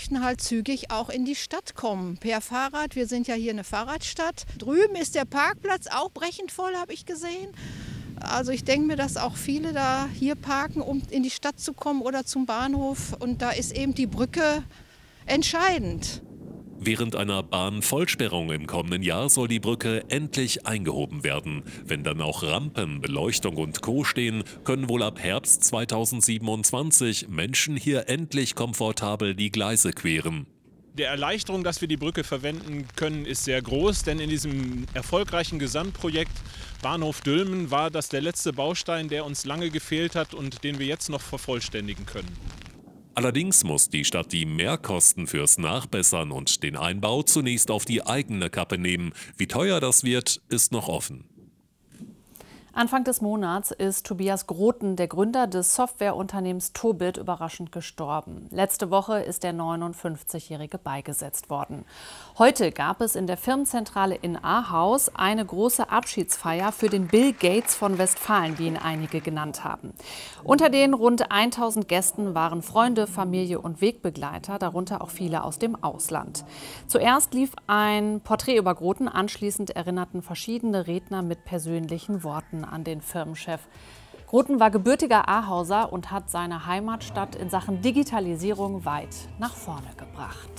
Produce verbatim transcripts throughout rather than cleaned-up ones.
möchten halt zügig auch in die Stadt kommen. Per Fahrrad, wir sind ja hier eine Fahrradstadt. Drüben ist der Parkplatz auch brechend voll, habe ich gesehen. Also ich denke mir, dass auch viele da hier parken, um in die Stadt zu kommen oder zum Bahnhof. Und da ist eben die Brücke entscheidend. Während einer Bahnvollsperrung im kommenden Jahr soll die Brücke endlich eingehoben werden. Wenn dann auch Rampen, Beleuchtung und Co. stehen, können wohl ab Herbst zweitausendsiebenundzwanzig Menschen hier endlich komfortabel die Gleise queren. Die Erleichterung, dass wir die Brücke verwenden können, ist sehr groß, denn in diesem erfolgreichen Gesamtprojekt Bahnhof Dülmen war das der letzte Baustein, der uns lange gefehlt hat und den wir jetzt noch vervollständigen können. Allerdings muss die Stadt die Mehrkosten fürs Nachbessern und den Einbau zunächst auf die eigene Kappe nehmen. Wie teuer das wird, ist noch offen. Anfang des Monats ist Tobias Groten, der Gründer des Softwareunternehmens Tobit, überraschend gestorben. Letzte Woche ist der neunundfünfzigjährige beigesetzt worden. Heute gab es in der Firmenzentrale in Ahaus eine große Abschiedsfeier für den Bill Gates von Westfalen, wie ihn einige genannt haben. Unter den rund tausend Gästen waren Freunde, Familie und Wegbegleiter, darunter auch viele aus dem Ausland. Zuerst lief ein Porträt über Groten, anschließend erinnerten verschiedene Redner mit persönlichen Worten an den Firmenchef. Groten war gebürtiger Ahauser und hat seine Heimatstadt in Sachen Digitalisierung weit nach vorne gebracht.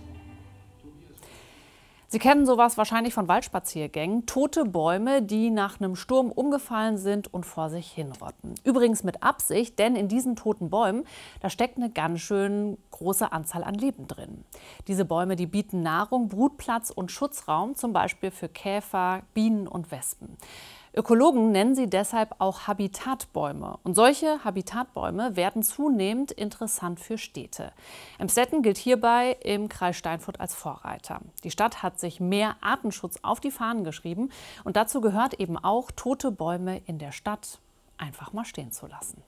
Sie kennen sowas wahrscheinlich von Waldspaziergängen. Tote Bäume, die nach einem Sturm umgefallen sind und vor sich hinrotten. Übrigens mit Absicht, denn in diesen toten Bäumen, da steckt eine ganz schön große Anzahl an Leben drin. Diese Bäume, die bieten Nahrung, Brutplatz und Schutzraum, zum Beispiel für Käfer, Bienen und Wespen. Ökologen nennen sie deshalb auch Habitatbäume. Und solche Habitatbäume werden zunehmend interessant für Städte. Emstetten gilt hierbei im Kreis Steinfurt als Vorreiter. Die Stadt hat sich mehr Artenschutz auf die Fahnen geschrieben. Und dazu gehört eben auch, tote Bäume in der Stadt einfach mal stehen zu lassen.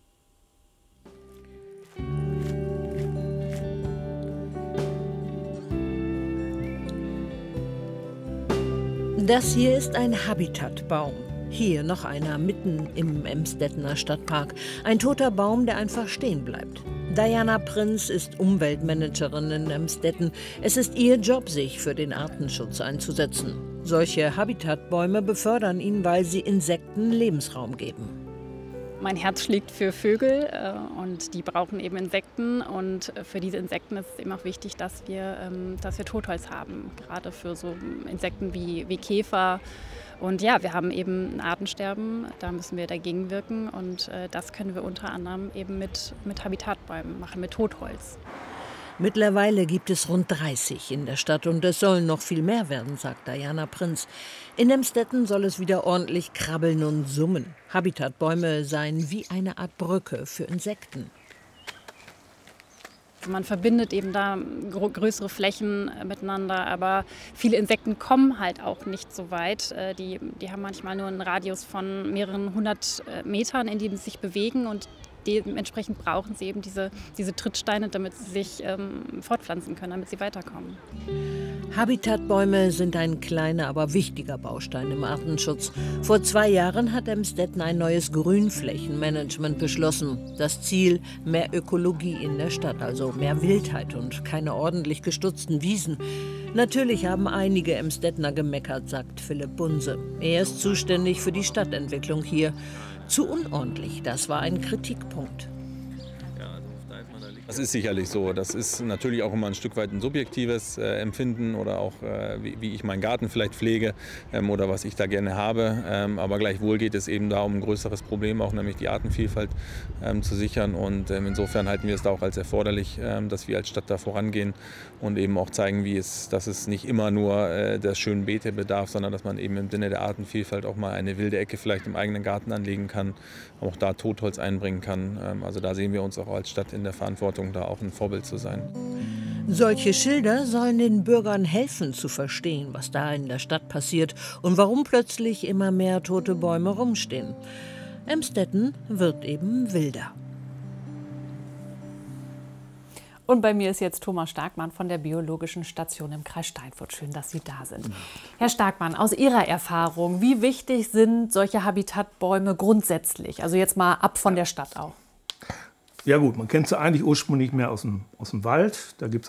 Das hier ist ein Habitatbaum. Hier noch einer mitten im Emstettener Stadtpark. Ein toter Baum, der einfach stehen bleibt. Diana Prinz ist Umweltmanagerin in Emstetten. Es ist ihr Job, sich für den Artenschutz einzusetzen. Solche Habitatbäume befördern ihn, weil sie Insekten Lebensraum geben. Mein Herz schlägt für Vögel äh, und die brauchen eben Insekten. Und für diese Insekten ist es eben auch wichtig, dass wir, ähm, dass wir Totholz haben. Gerade für so Insekten wie, wie Käfer. Und ja, wir haben eben ein Artensterben, da müssen wir dagegen wirken. Und äh, das können wir unter anderem eben mit, mit Habitatbäumen machen, mit Totholz. Mittlerweile gibt es rund dreißig in der Stadt und es sollen noch viel mehr werden, sagt Diana Prinz. In Emstetten soll es wieder ordentlich krabbeln und summen. Habitatbäume seien wie eine Art Brücke für Insekten. Man verbindet eben da größere Flächen miteinander, aber viele Insekten kommen halt auch nicht so weit. Die, die haben manchmal nur einen Radius von mehreren hundert Metern, in dem sie sich bewegen und dementsprechend brauchen sie eben diese, diese Trittsteine, damit sie sich ähm, fortpflanzen können, damit sie weiterkommen. Habitatbäume sind ein kleiner, aber wichtiger Baustein im Artenschutz. Vor zwei Jahren hat Emstetten ein neues Grünflächenmanagement beschlossen. Das Ziel: mehr Ökologie in der Stadt, also mehr Wildheit und keine ordentlich gestutzten Wiesen. Natürlich haben einige Emstettener gemeckert, sagt Philipp Bunse. Er ist zuständig für die Stadtentwicklung hier. Zu unordentlich, das war ein Kritikpunkt. Das ist sicherlich so. Das ist natürlich auch immer ein Stück weit ein subjektives äh, Empfinden oder auch, äh, wie, wie ich meinen Garten vielleicht pflege ähm, oder was ich da gerne habe. Ähm, aber gleichwohl geht es eben da um ein größeres Problem, auch nämlich die Artenvielfalt ähm, zu sichern. Und ähm, insofern halten wir es da auch als erforderlich, ähm, dass wir als Stadt da vorangehen und eben auch zeigen, wie es, dass es nicht immer nur äh, der schönen Beete bedarf, sondern dass man eben im Sinne der Artenvielfalt auch mal eine wilde Ecke vielleicht im eigenen Garten anlegen kann, auch da Totholz einbringen kann. Ähm, also da sehen wir uns auch als Stadt in der Verantwortung, da auch ein Vorbild zu sein. Solche Schilder sollen den Bürgern helfen zu verstehen, was da in der Stadt passiert und warum plötzlich immer mehr tote Bäume rumstehen. Emstetten wird eben wilder. Und bei mir ist jetzt Thomas Starkmann von der Biologischen Station im Kreis Steinfurt. Schön, dass Sie da sind. Herr Starkmann, aus Ihrer Erfahrung, wie wichtig sind solche Habitatbäume grundsätzlich? Also jetzt mal ab von der Stadt auch. Ja gut, man kennt sie eigentlich ursprünglich mehr aus dem, aus dem Wald. Da gibt es